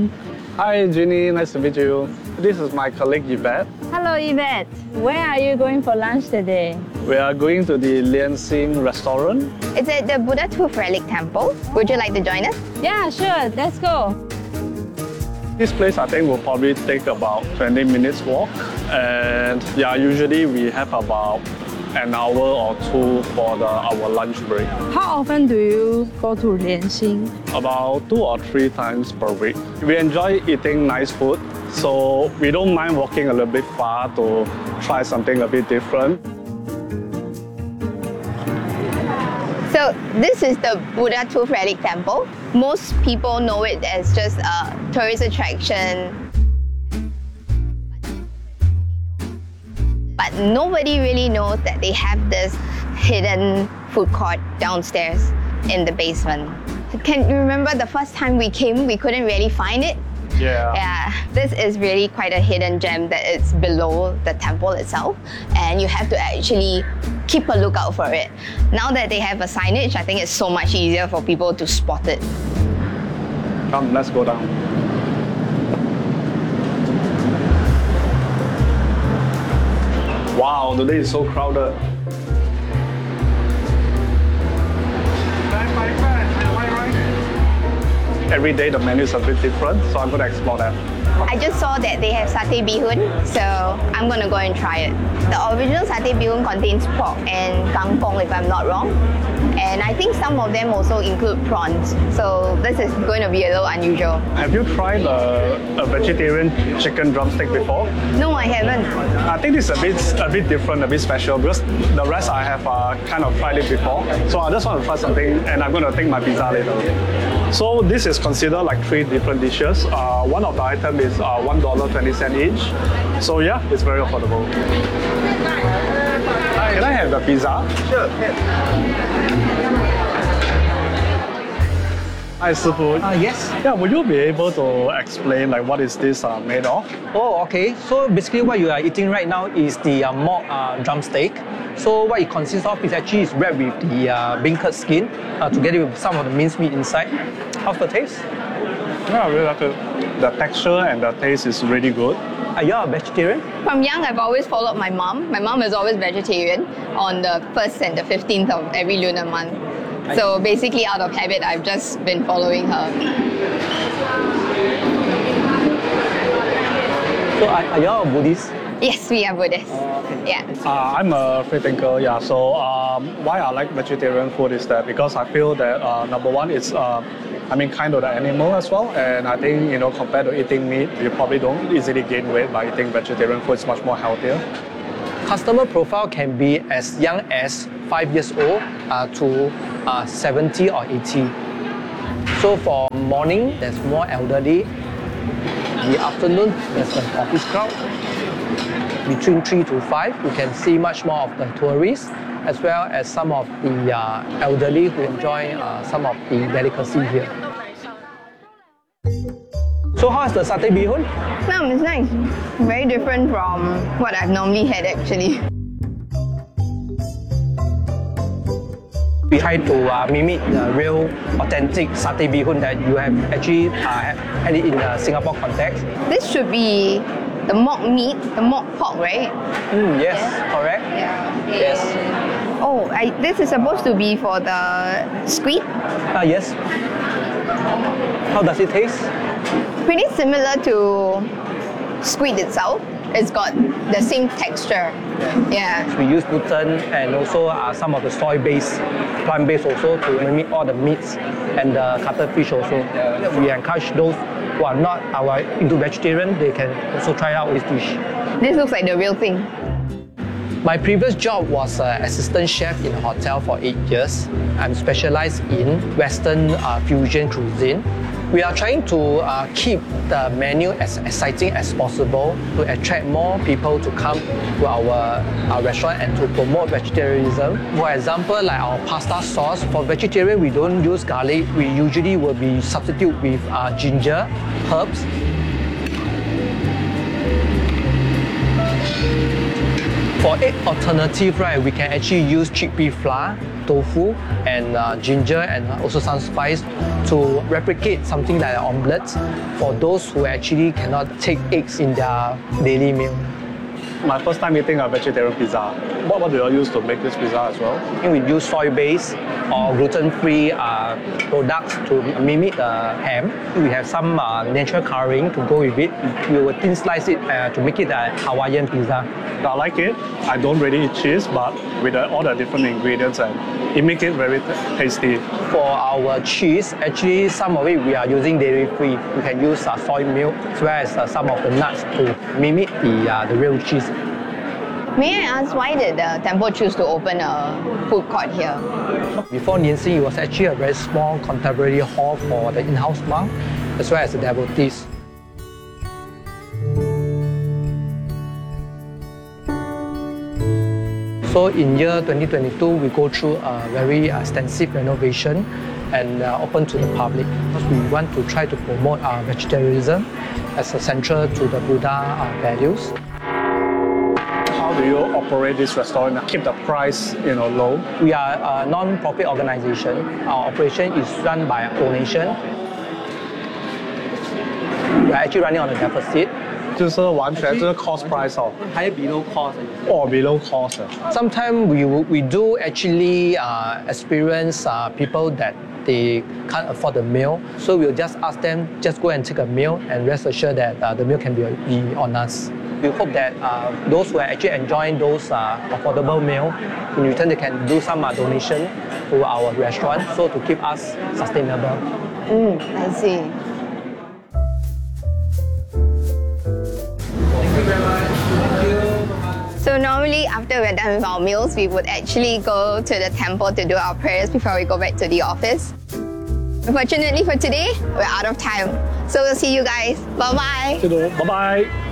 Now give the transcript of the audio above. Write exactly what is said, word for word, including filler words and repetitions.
welcome. Hi, Ginny. Nice to meet you. This is my colleague Yvette. Hello, Yvette. Where are you going for lunch today? We are going to the Lian Xing restaurant. It's at the Buddha Tooth Relic Temple. Would you like to join us? Yeah, sure. Let's go. This place I think will probably take about twenty minutes walk. And yeah, usually we have about an hour or two for the, our lunch break. How often do you go to Lianxing? About two or three times per week. We enjoy eating nice food, so we don't mind walking a little bit far to try something a bit different. So this is the Buddha Tooth Relic Temple. Most people know it as just a tourist attraction. But nobody really knows that they have this hidden food court downstairs in the basement. Can you remember the first time we came, we couldn't really find it? Yeah. Yeah, this is really quite a hidden gem that it's below the temple itself, and you have to actually keep a lookout for it. Now that they have a signage, I think it's so much easier for people to spot it. Come, let's go down. Wow, today is so crowded. Every day the menu is a bit different, so I'm going to explore that. I just saw that they have satay bee hoon, so I'm going to go and try it. The original satay bee hoon contains pork and kangkong, if I'm not wrong. And I think some of them also include prawns, so this is going to be a little unusual. Have you tried a, a vegetarian chicken drumstick before? No, I haven't. I think this is a bit, a bit different, a bit special, because the rest I have uh, kind of tried it before. So I just want to try something, and I'm going to take my pizza later. So this is considered like three different dishes. Uh, one of the items is uh, one dollar twenty cents each. So yeah, it's very affordable. Hi, can I have the pizza? Sure. Hi, Sifu. Uh, yes. Yeah, would you be able to explain like what is this uh, made of? Oh, okay. So basically what you are eating right now is the uh, mock uh, drumstick. So what it consists of is actually is wrapped with the uh, beancurd skin uh, together with some of the minced meat inside. How's the taste? Yeah, I really like it. The texture and the taste is really good. Are you a vegetarian? From young, I've always followed my mom. My mom is always vegetarian on the first and the fifteenth of every lunar month. So basically out of habit, I've just been following her. So are, are you a Buddhist? Yes, we are Buddhists. Oh, okay. Yeah. Uh, I'm a free thinker, yeah. So um, why I like vegetarian food is that because I feel that uh, number one, it's uh, I mean kind of the animal as well, and I think you know compared to eating meat, you probably don't easily gain weight by eating vegetarian food. It's much more healthier. Customer profile can be as young as five years old uh, to uh, seventy or eighty. So for morning, there's more elderly. The afternoon, there's an office crowd. Between three to five, you can see much more of the tourists, as well as some of the uh, elderly who enjoy uh, some of the delicacy here. So how is the satay bee hoon? No, it's nice. Very different from what I've normally had actually. We try to uh, mimic the real, authentic satay bee hoon that you have actually uh, had it in a Singapore context. This should be the mock meat, the mock pork, right? Mm, yes, Yeah. correct. Yeah. Yes. Oh, I, this is supposed to be for the squid. Uh, yes. How does it taste? Pretty similar to squid itself. It's got the same texture. Yeah. We use gluten and also uh, some of the soy-based, plant-based also to mimic all the meats and the cuttlefish also. We encourage those who are not our into vegetarian, they can also try out this dish. This looks like the real thing. My previous job was an assistant chef in a hotel for eight years. I'm specialized in Western uh, fusion cuisine. We are trying to uh, keep the menu as exciting as possible to attract more people to come to our, our restaurant and to promote vegetarianism. For example, like our pasta sauce, for vegetarian we don't use garlic. We usually will be substitute with uh, ginger, herbs. For egg alternative, right, we can actually use chickpea flour, tofu, and uh, ginger, and also some spice to replicate something like an omelette for those who actually cannot take eggs in their daily meal. My first time eating a vegetarian pizza. What, what do you use to make this pizza as well? We use soy-based or gluten-free uh, products to mimic the ham. We have some uh, natural coloring to go with it. We will thin slice it uh, to make it a Hawaiian pizza. I like it. I don't really eat cheese, but with the, all the different ingredients, and it makes it very tasty. For our cheese, actually some of it we are using dairy-free. We can use uh, soy milk as well as uh, some of the nuts to mimic the, uh, the real cheese. May I ask, why did the temple choose to open a food court here? Before Nianxing, it was actually a very small contemporary hall for the in-house monk as well as the devotees. So in year twenty twenty-two, we go through a very extensive renovation and uh, open to the public because we want to try to promote uh, vegetarianism as a central to the Buddha uh, values. How do you operate this restaurant and keep the price, you know, low? We are a non-profit organization. Our operation is run by donation. We are actually running on a deficit. 就是完全就是 cost price 哦， Higher below cost. or below cost 啊。 Sometimes we we do actually uh, experience uh, people that they can't afford the meal, so we'll just ask them just go and take a meal and rest assured that uh, the meal can be, be on us. We hope that uh, those who are actually enjoying those uh, affordable meal, in return they can do some uh, donation to our restaurant, so to keep us sustainable. Mm, I see. So normally after we're done with our meals, we would actually go to the temple to do our prayers before we go back to the office. Unfortunately for today, we're out of time. So we'll see you guys. Bye-bye. Bye bye.